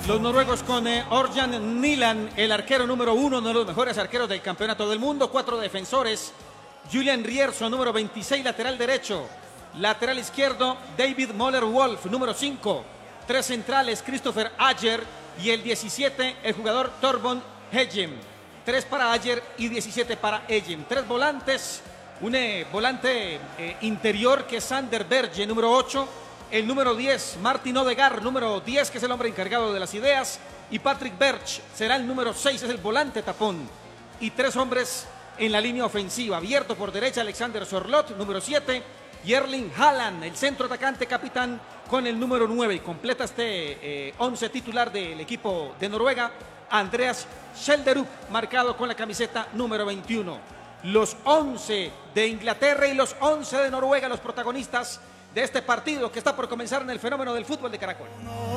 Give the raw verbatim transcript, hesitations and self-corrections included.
Los noruegos con eh, Orjan Nilan, el arquero número uno, uno de los mejores arqueros del campeonato del mundo. Cuatro defensores. Julian Rierson, número veintiséis, lateral derecho. Lateral izquierdo, David Moller-Wolf, número cinco. Tres centrales, Christopher Ajer. Y el diecisiete, el jugador Torbjörn Egem. Tres para Ajer y diecisiete para Egem. Tres volantes. Un eh, volante eh, interior que es Sander Berge, número ocho. El número diez, Martin Odegaard, número diez, que es el hombre encargado de las ideas. Y Patrick Berch será el número seis, es el volante tapón. Y tres hombres en la línea ofensiva. Abierto por derecha, Alexander Sorloth, número siete. Y Erling Haaland, el centro atacante capitán, con el número nueve. Y completa este eh, once titular del equipo de Noruega, Andreas Schjelderup, marcado con la camiseta número veintiuno. Los once de Inglaterra y los once de Noruega, los protagonistas de este partido que está por comenzar en el fenómeno del fútbol de Caracol.